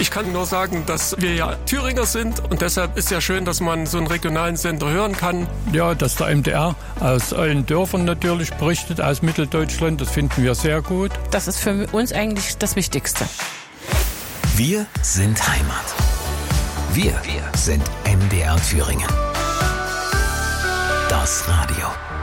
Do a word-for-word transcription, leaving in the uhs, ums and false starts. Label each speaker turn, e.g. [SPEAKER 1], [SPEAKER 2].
[SPEAKER 1] Ich kann nur sagen, dass wir ja Thüringer sind und deshalb ist ja schön, dass man so einen regionalen Sender hören kann.
[SPEAKER 2] Ja, dass der M D R aus allen Dörfern natürlich berichtet, aus Mitteldeutschland, das finden wir sehr gut.
[SPEAKER 3] Das ist für uns eigentlich das Wichtigste.
[SPEAKER 4] Wir sind Heimat. Wir, wir sind M D R Thüringen. Das Radio.